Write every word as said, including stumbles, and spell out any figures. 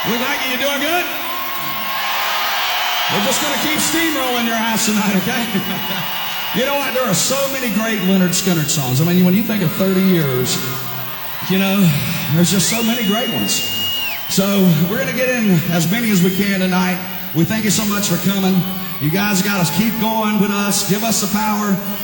We thank you. You doing good? We're just going to keep steamrolling your ass tonight, okay? You know what? There are so many great Leonard Skinner songs. I mean, when you think of thirty years, you know, there's just so many great ones. So we're going to get in as many as we can tonight. We thank you so much for coming. You guys got to keep going with us. Give us the power.